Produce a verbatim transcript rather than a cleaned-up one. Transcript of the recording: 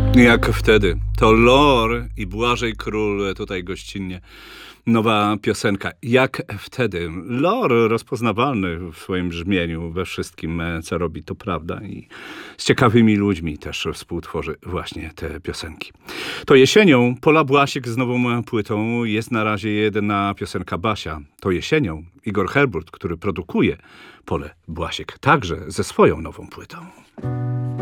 Jak wtedy. To Lor i Błażej Król tutaj gościnnie. Nowa piosenka. Jak wtedy. Lor rozpoznawalny w swoim brzmieniu, we wszystkim, co robi, to prawda. I z ciekawymi ludźmi też współtworzy właśnie te piosenki. To jesienią Pola Błasiek z nową płytą. Jest na razie jedna piosenka Basia. To jesienią Igor Herburt, który produkuje Polę Błasiek, także ze swoją nową płytą.